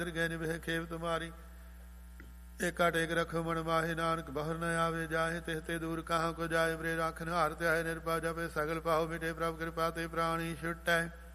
ਗੈ ਨਿਭੇ ਖੇਵ ਤੁਮਾਰੀ। ਏਕਾ ਟੇਕ ਰਖੋ ਮਨ ਮਾਹੇ, ਨਾਨਕ ਬਹਰ ਨ ਆਵੇ ਜਾਹੇ। ਤਿਹ ਤੇ ਦੂਰ ਕਹਾਂ ਕੋ ਜਾਏ, ਬਰੇ ਰਾਖਨ ਹਾਰ ਧਿਆਏ। ਨਿਰਭਉ ਜਪੇ ਸਗਲ ਪਾਉ, ਮਿਟੇ ਪ੍ਰਭ ਕਿਰਪਾ ਤੇ ਪ੍ਰਾਣੀ ਛੁਟੈ।